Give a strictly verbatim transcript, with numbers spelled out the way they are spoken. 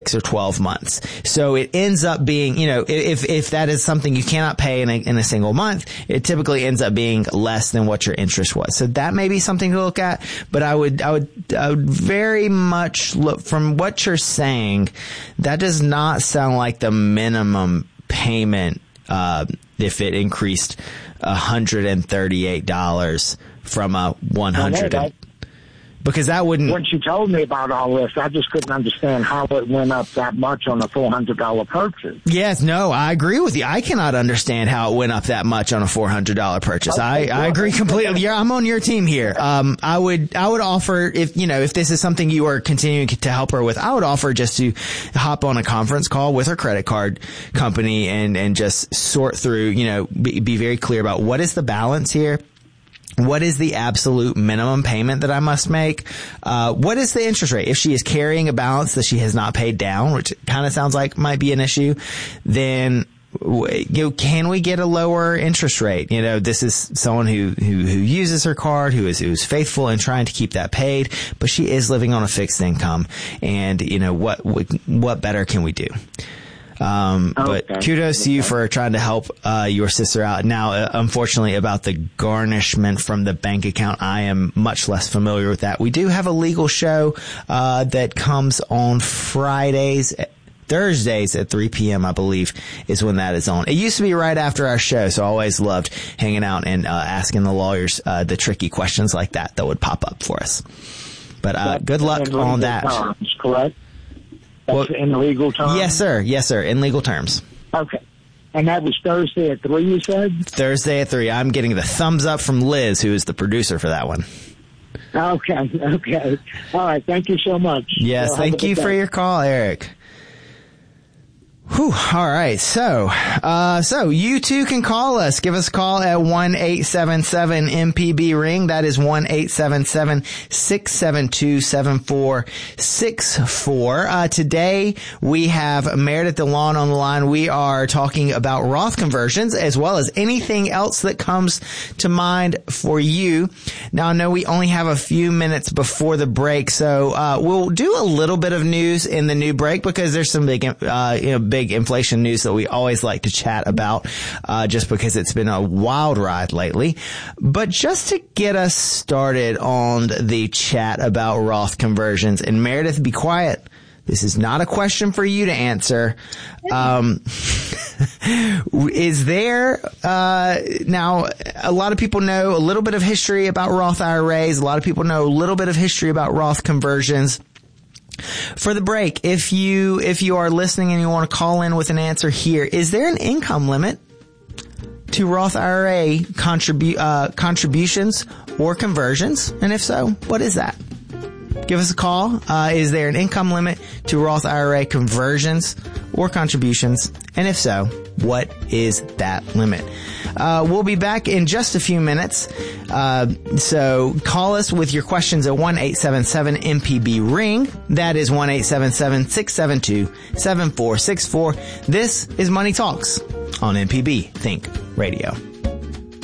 or twelve months. So it ends up being, you know, if, if that is something you cannot pay in a, in a single month, it typically ends up being less than what your interest was. So that may be something to look at, but I would, I would, I would very much look from what you're saying. That does not sound like the minimum payment, uh, if it increased one hundred thirty-eight dollars from a one hundred. Because that wouldn't... When she told me about all this, I just couldn't understand how it went up that much on a four hundred dollars purchase. Yes, no, I agree with you. I cannot understand how it went up that much on a four hundred dollars purchase. Okay, I, I agree completely. Yeah, I'm on your team here. Um, I would, I would offer, if, you know, if this is something you are continuing to help her with, I would offer just to hop on a conference call with her credit card company and, and just sort through, you know, be, be very clear about what is the balance here. What is the absolute minimum payment that I must make? Uh, what is the interest rate? If she is carrying a balance that she has not paid down, which kind of sounds like might be an issue, then, you know, can we get a lower interest rate? You know, this is someone who, who, who uses her card, who is, who's faithful and trying to keep that paid, but she is living on a fixed income. And, you know, what, what, what better can we do? Um, but okay. Kudos to you for trying to help, uh, your sister out. Now, uh, unfortunately about the garnishment from the bank account, I am much less familiar with that. We do have a legal show, uh, that comes on Fridays, Thursdays at three p.m., I believe, is when that is on. It used to be right after our show, so I always loved hanging out and, uh, asking the lawyers, uh, the tricky questions like that that would pop up for us. But, uh, good luck on that. Terms, correct? That's well, in legal terms? Yes, sir. Yes, sir. In legal terms. Okay. And that was Thursday at three, you said? Thursday at three. I'm getting the thumbs up from Liz, who is the producer for that one. Okay. Okay. All right. Thank you so much. Yes. So thank you for your call, Eric. Whew. All right. So, uh, so you too can call us. Give us a call at one eight seven seven M P B ring. That is one eight seven seven six seven two seven four six four. Uh, today we have Meredith DeLon on the line. We are talking about Roth conversions as well as anything else that comes to mind for you. Now, I know we only have a few minutes before the break, so, uh, we'll do a little bit of news in the new break because there's some big, uh, you know, big inflation news that we always like to chat about, uh, just because it's been a wild ride lately. But just to get us started on the chat about Roth conversions, and Meredith, be quiet. This is not a question for you to answer. Um, is there, uh, now a lot of people know a little bit of history about Roth I R As. A lot of people know a little bit of history about Roth conversions. For the break, if you, if you are listening and you want to call in with an answer here, is there an income limit to Roth I R A contribu- uh, contributions or conversions? And if so, what is that? Give us a call. Uh, is there an income limit to Roth I R A conversions or contributions? And if so, what is that limit? Uh, we'll be back in just a few minutes. Uh, so call us with your questions at one eight seven seven M P B ring. That is one eight seven seven six seven two seven four six four. This is Money Talks on M P B Think Radio.